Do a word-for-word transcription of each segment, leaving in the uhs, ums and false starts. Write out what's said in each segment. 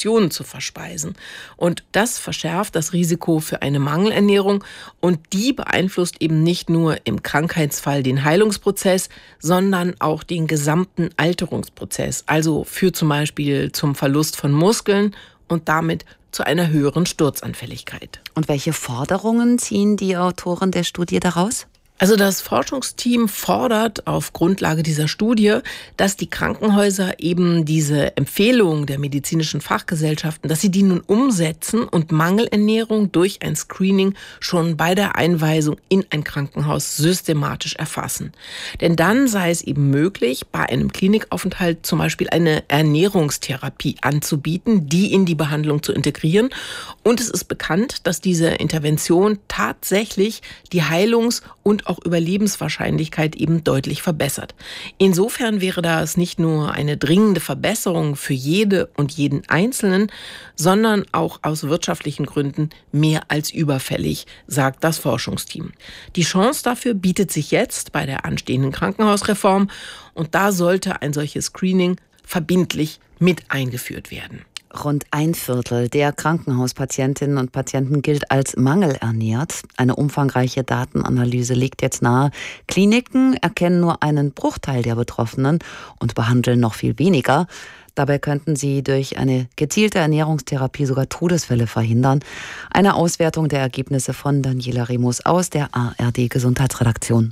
Portionen zu verspeisen. Und das verschärft das Risiko für eine Mangelernährung und die beeinflusst eben nicht nur im Krankheitsfall den Heilungsprozess, sondern auch den gesamten Alterungsprozess. Also führt zum Beispiel zum Verlust von Muskeln und damit zu einer höheren Sturzanfälligkeit. Und welche Forderungen ziehen die Autoren der Studie daraus? Also das Forschungsteam fordert auf Grundlage dieser Studie, dass die Krankenhäuser eben diese Empfehlungen der medizinischen Fachgesellschaften, dass sie die nun umsetzen und Mangelernährung durch ein Screening schon bei der Einweisung in ein Krankenhaus systematisch erfassen. Denn dann sei es eben möglich, bei einem Klinikaufenthalt zum Beispiel eine Ernährungstherapie anzubieten, die in die Behandlung zu integrieren. Und es ist bekannt, dass diese Intervention tatsächlich die Heilungs- und auch Überlebenswahrscheinlichkeit eben deutlich verbessert. Insofern wäre das nicht nur eine dringende Verbesserung für jede und jeden Einzelnen, sondern auch aus wirtschaftlichen Gründen mehr als überfällig, sagt das Forschungsteam. Die Chance dafür bietet sich jetzt bei der anstehenden Krankenhausreform und da sollte ein solches Screening verbindlich mit eingeführt werden. Rund ein Viertel der Krankenhauspatientinnen und Patienten gilt als mangelernährt. Eine umfangreiche Datenanalyse legt jetzt nahe, Kliniken erkennen nur einen Bruchteil der Betroffenen und behandeln noch viel weniger. Dabei könnten sie durch eine gezielte Ernährungstherapie sogar Todesfälle verhindern. Eine Auswertung der Ergebnisse von Daniela Remus aus der A R D-Gesundheitsredaktion.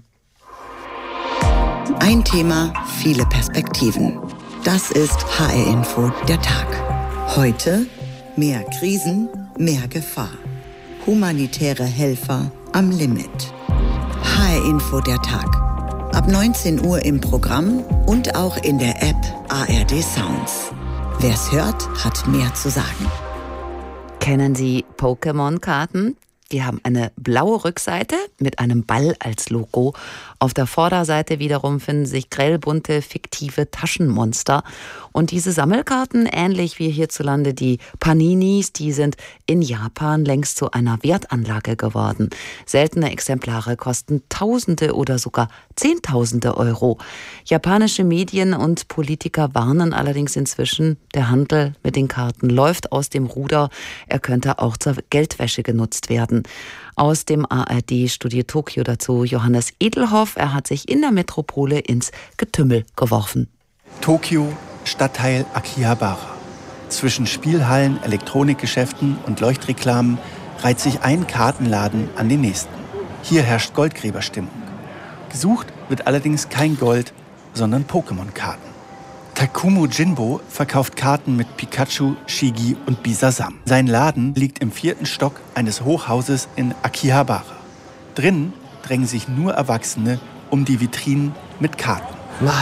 Ein Thema, viele Perspektiven. Das ist H R-Info, der Tag. Heute mehr Krisen, mehr Gefahr. Humanitäre Helfer am Limit. H R-Info, der Tag. Ab neunzehn Uhr im Programm und auch in der App A R D Sounds. Wer's hört, hat mehr zu sagen. Kennen Sie Pokémon-Karten? Die haben eine blaue Rückseite mit einem Ball als Logo. Auf der Vorderseite wiederum finden sich grellbunte, fiktive Taschenmonster. Und diese Sammelkarten, ähnlich wie hierzulande die Paninis, die sind in Japan längst zu einer Wertanlage geworden. Seltene Exemplare kosten Tausende oder sogar Zehntausende Euro. Japanische Medien und Politiker warnen allerdings inzwischen, der Handel mit den Karten läuft aus dem Ruder. Er könnte auch zur Geldwäsche genutzt werden. Aus dem A R D-Studio Tokio dazu Johannes Edelhoff. Er hat sich in der Metropole ins Getümmel geworfen. Tokio, Stadtteil Akihabara. Zwischen Spielhallen, Elektronikgeschäften und Leuchtreklamen reiht sich ein Kartenladen an den nächsten. Hier herrscht Goldgräberstimmung. Gesucht wird allerdings kein Gold, sondern Pokémon-Karten. Takumu Jinbo verkauft Karten mit Pikachu, Shigi und Bisasam. Sein Laden liegt im vierten Stock eines Hochhauses in Akihabara. Drinnen drängen sich nur Erwachsene um die Vitrinen mit Karten.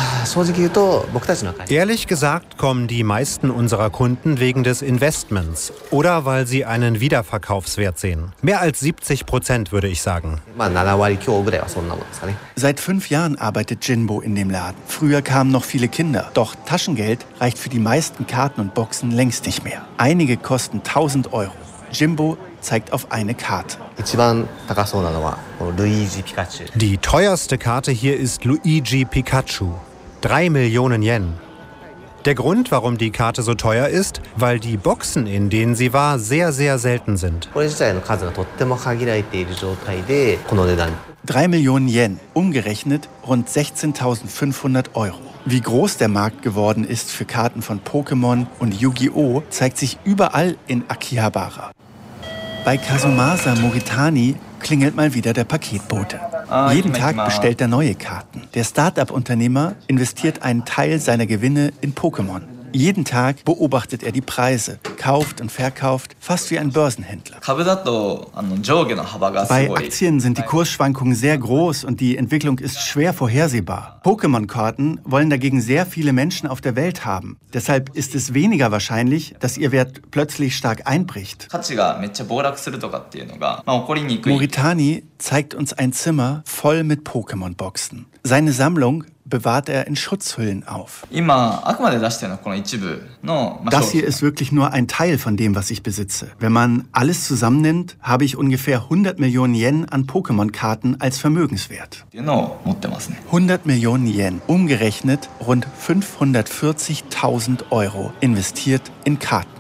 Ehrlich gesagt kommen die meisten unserer Kunden wegen des Investments oder weil sie einen Wiederverkaufswert sehen. Mehr als siebzig Prozent, würde ich sagen. Seit fünf Jahren arbeitet Jinbo in dem Laden. Früher kamen noch viele Kinder. Doch Taschengeld reicht für die meisten Karten und Boxen längst nicht mehr. Einige kosten tausend Euro. Jinbo zeigt auf eine Karte. Die teuerste Karte hier ist Luigi Pikachu. Drei Millionen Yen. Der Grund, warum die Karte so teuer ist, weil die Boxen, in denen sie war, sehr, sehr selten sind. Drei Millionen Yen, umgerechnet rund sechzehntausendfünfhundert Euro. Wie groß der Markt geworden ist für Karten von Pokémon und Yu-Gi-Oh! Zeigt sich überall in Akihabara. Bei Kazumasa Moritani klingelt mal wieder der Paketbote. Jeden Tag bestellt er neue Karten. Der Start-up-Unternehmer investiert einen Teil seiner Gewinne in Pokémon. Jeden Tag beobachtet er die Preise, kauft und verkauft, fast wie ein Börsenhändler. Bei Aktien sind die Kursschwankungen sehr groß und die Entwicklung ist schwer vorhersehbar. Pokémon-Karten wollen dagegen sehr viele Menschen auf der Welt haben. Deshalb ist es weniger wahrscheinlich, dass ihr Wert plötzlich stark einbricht. Moritani zeigt uns ein Zimmer voll mit Pokémon-Boxen. Seine Sammlung bewahrt er in Schutzhüllen auf. Das hier ist wirklich nur ein Teil von dem, was ich besitze. Wenn man alles zusammennimmt, habe ich ungefähr hundert Millionen Yen an Pokémon-Karten als Vermögenswert. hundert Millionen Yen, umgerechnet rund fünfhundertvierzigtausend Euro investiert in Karten.